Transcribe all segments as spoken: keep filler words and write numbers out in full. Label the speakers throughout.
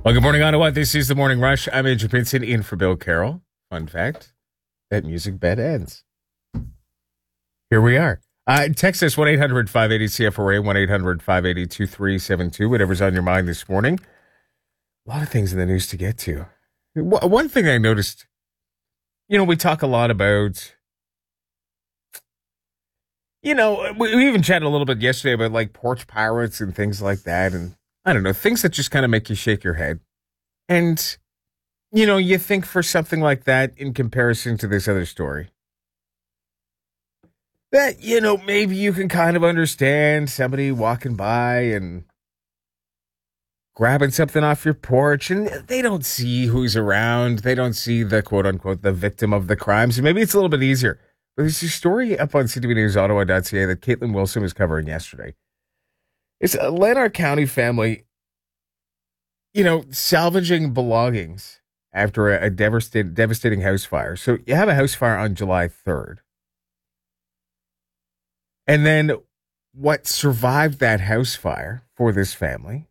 Speaker 1: Well, good morning, Ottawa. This is the Morning Rush. I'm Andrew Pinson in for Bill Carroll. Fun fact, that music bed ends. Here we are. Uh, text us one eight hundred five eight zero C F R A, one eight hundred five eight zero two three seven two, whatever's on your mind this morning. A lot of things in the news to get to. One thing I noticed, you know, we talk a lot about, you know, we, we even chatted a little bit yesterday about like porch pirates and things like that. And I don't know, things that just kind of make you shake your head. And, you know, you think for something like that in comparison to this other story, that, you know, maybe you can kind of understand somebody walking by and grabbing something off your porch and they don't see who's around. They don't see the quote unquote, the victim of the crime. So maybe it's a little bit easier. But there's a story up on c t v news ottawa dot c a that Caitlin Wilson was covering yesterday. It's a Lanark County family, you know, salvaging belongings after a, a devastating, devastating house fire. So you have a house fire on July third. And then what survived that house fire for this family,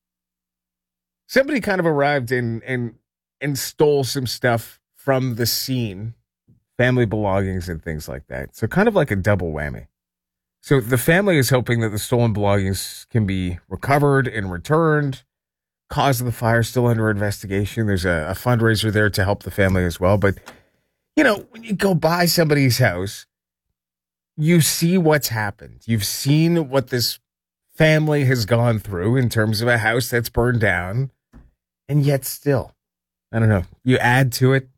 Speaker 1: somebody kind of arrived and, and, and stole some stuff from the scene, family belongings and things like that. So kind of like a double whammy. So the family is hoping that the stolen belongings can be recovered and returned. Cause of the fire still under investigation. There's a, a fundraiser there to help the family as well. But, you know, when you go by somebody's house, you see what's happened. You've seen what this family has gone through in terms of a house that's burned down. And yet still, I don't know, you add to it.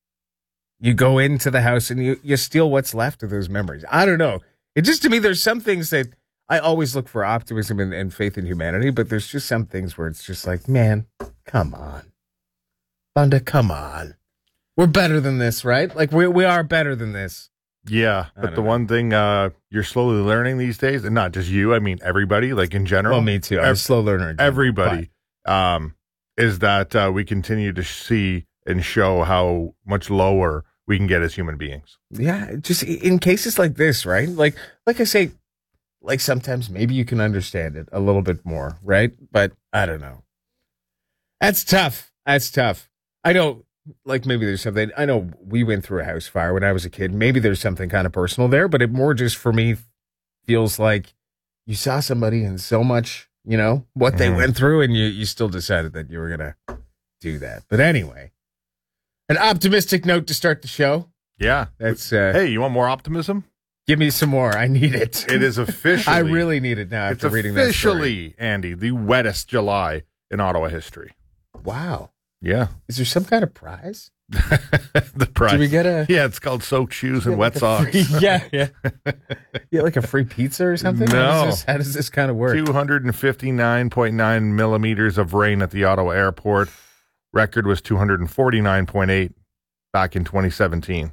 Speaker 1: You go into the house and you, you steal what's left of those memories. I don't know. It just, to me, there's some things that I always look for optimism and, and faith in humanity, but there's just some things where it's just like, man, come on. Bunda, come on. We're better than this, right? Like, we we are better than this.
Speaker 2: Yeah, but the know. one thing uh, you're slowly learning these days, and not just you, I mean everybody, like in general.
Speaker 1: Well, me too. I'm ev- a slow learner.
Speaker 2: Everybody, um, is that uh, we continue to see and show how much lower we can get as human beings.
Speaker 1: Yeah, just in cases like this, right? Like, like I say, like sometimes maybe you can understand it a little bit more, right? But I don't know. That's tough. That's tough. I know, like maybe there's something, I know we went through a house fire when I was a kid. Maybe there's something kind of personal there, but it more just for me feels like you saw somebody and so much, you know, what they mm. went through and you, you still decided that you were going to do that. But anyway. An optimistic note to start the show.
Speaker 2: Yeah.
Speaker 1: That's uh,
Speaker 2: hey, you want more optimism?
Speaker 1: Give me some more. I need it.
Speaker 2: It is officially.
Speaker 1: I really need it now after
Speaker 2: it's
Speaker 1: reading that story.
Speaker 2: Officially, Andy, the wettest July in Ottawa history.
Speaker 1: Wow.
Speaker 2: Yeah.
Speaker 1: Is there some kind of prize?
Speaker 2: The prize.
Speaker 1: Do we get a?
Speaker 2: Yeah, it's called soaked shoes and wet
Speaker 1: like
Speaker 2: socks.
Speaker 1: Free, yeah, yeah. Yeah, like a free pizza or something?
Speaker 2: No.
Speaker 1: How does this, how does this kind of work?
Speaker 2: two hundred fifty-nine point nine millimeters of rain at the Ottawa airport. Record was two hundred forty-nine point eight back in twenty seventeen.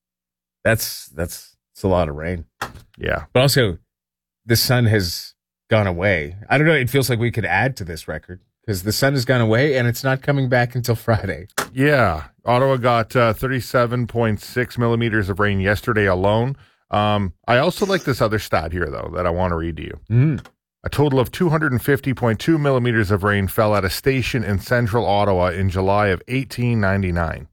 Speaker 1: That's that's it's a lot of rain.
Speaker 2: Yeah.
Speaker 1: But also, the sun has gone away. I don't know. It feels like we could add to this record because the sun has gone away and it's not coming back until Friday.
Speaker 2: Yeah. Ottawa got uh, thirty-seven point six millimeters of rain yesterday alone. Um, I also like this other stat here, though, that I want to read to you.
Speaker 1: Mm.
Speaker 2: A total of two hundred fifty point two millimeters of rain fell at a station in central Ottawa in July of eighteen ninety-nine.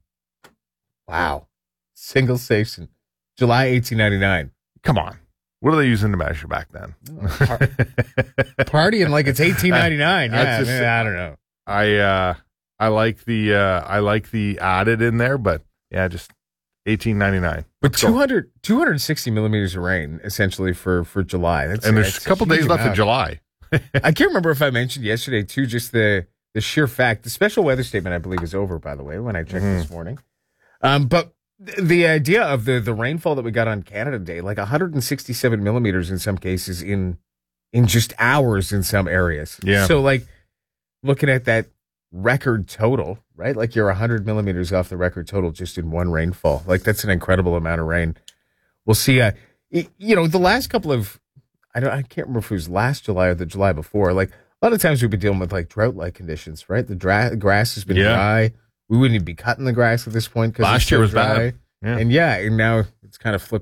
Speaker 1: Wow. Single station. July eighteen ninety-nine.
Speaker 2: Come on. What are they using to measure back then?
Speaker 1: Par- partying like it's eighteen ninety-nine. Yeah, just, man, I don't know.
Speaker 2: I uh, I like the uh, I like the added in there, but yeah, just eighteen ninety-nine.
Speaker 1: But two hundred, two hundred sixty millimeters of rain essentially for, for July. That's,
Speaker 2: and there's
Speaker 1: that's
Speaker 2: a couple days
Speaker 1: amount.
Speaker 2: left of July.
Speaker 1: I can't remember if I mentioned yesterday too, just the, the sheer fact, the special weather statement, I believe, is over, by the way, when I checked mm-hmm. this morning. Um, but th- the idea of the, the rainfall that we got on Canada Day, like one hundred sixty-seven millimeters in some cases in, in just hours in some areas.
Speaker 2: Yeah.
Speaker 1: So like looking at that record total, right? Like you're one hundred millimeters off the record total just in one rainfall. Like that's an incredible amount of rain. We'll see. Uh, it, you know, the last couple of, I don't, I can't remember if it was last July or the July before. Like a lot of times we've been dealing with like drought-like conditions, right? The dra- grass has been
Speaker 2: yeah.
Speaker 1: dry. We wouldn't even be cutting the grass at this point because
Speaker 2: last year was
Speaker 1: dry.
Speaker 2: bad. Yeah.
Speaker 1: And yeah, and now it's kind of flipped